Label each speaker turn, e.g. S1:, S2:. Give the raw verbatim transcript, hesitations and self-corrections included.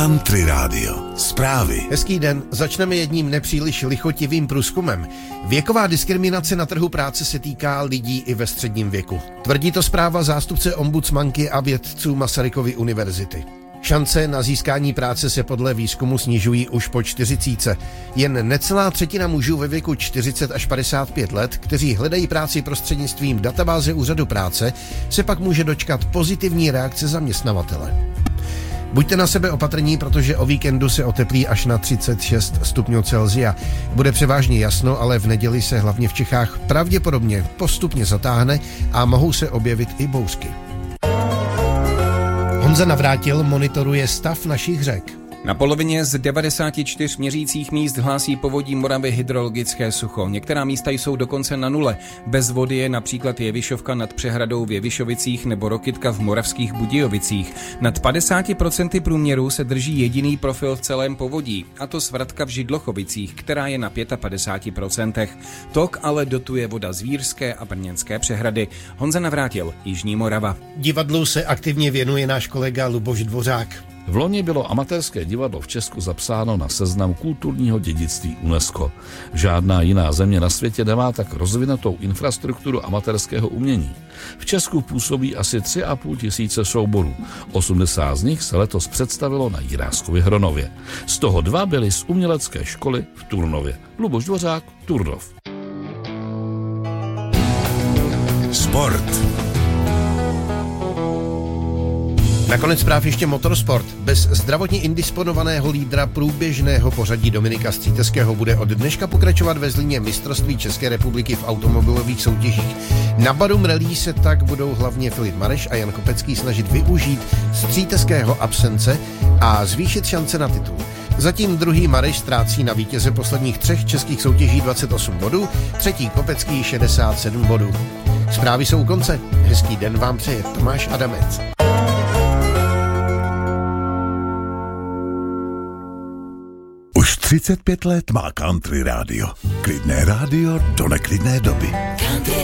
S1: Country Radio. Zprávy.
S2: Hezký den, začneme jedním nepříliš lichotivým průzkumem. Věková diskriminace na trhu práce se týká lidí i ve středním věku. Tvrdí to zpráva zástupce ombudsmanky a vědců Masarykovy univerzity. Šance na získání práce se podle výzkumu snižují už po čtyřicítce. Jen necelá třetina mužů ve věku čtyřicet až padesát pět let, kteří hledají práci prostřednictvím databáze úřadu práce, se pak může dočkat pozitivní reakce zaměstnavatele. Buďte na sebe opatrní, protože o víkendu se oteplí až na třicet šest stupňů Celsia. Bude převážně jasno, ale v neděli se hlavně v Čechách pravděpodobně postupně zatáhne a mohou se objevit i bouřky. Honza Navrátil monitoruje stav našich řek.
S3: Na polovině z devadesáti čtyř měřících míst hlásí povodí Moravy hydrologické sucho. Některá místa jsou dokonce na nule. Bez vody je například Jevišovka nad přehradou v Jevišovicích nebo Rokytka v Moravských Budějovicích. Nad padesáti procenty průměru se drží jediný profil v celém povodí, a to svratka v Židlochovicích, která je na padesát pět procent. Tok ale dotuje voda z Vírské a Brněnské přehrady. Honza Navrátil, Jižní Morava.
S2: Divadlu se aktivně věnuje náš kolega Luboš Dvořák.
S4: V loni bylo amatérské divadlo v Česku zapsáno na seznam kulturního dědictví UNESCO. Žádná jiná země na světě nemá tak rozvinutou infrastrukturu amatérského umění. V Česku působí asi tři a půl tisíce souborů. osmdesát z nich se letos představilo na Jiráskové Hronově. Z toho dva byly z umělecké školy v Turnově. Luboš Dvořák, Turnov.
S1: Sport.
S2: Nakonec zpráv ještě motorsport. Bez zdravotně indisponovaného lídra průběžného pořadí Dominika Stříteckého bude od dneška pokračovat ve Zlíně mistrovství České republiky v automobilových soutěžích. Na Barum Rally se tak budou hlavně Filip Mareš a Jan Kopecký snažit využít Stříteckého absence a zvýšit šance na titul. Zatím druhý Mareš ztrácí na vítěze posledních třech českých soutěží dvacet osm bodů, třetí Kopecký šedesát sedm bodů. Zprávy jsou u konce. Hezký den vám přeje Tomáš Adamec.
S1: Už třicet pět let má Country Radio. Klidné rádio do neklidné doby.
S5: Country